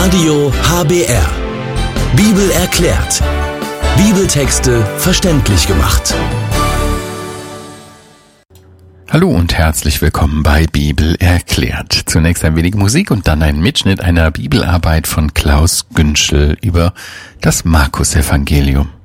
Radio HBR. Bibel erklärt. Bibeltexte verständlich gemacht. Hallo und herzlich willkommen bei Bibel erklärt. Zunächst ein wenig Musik und dann ein Mitschnitt einer Bibelarbeit von Klaus Günschel über das Markus-Evangelium.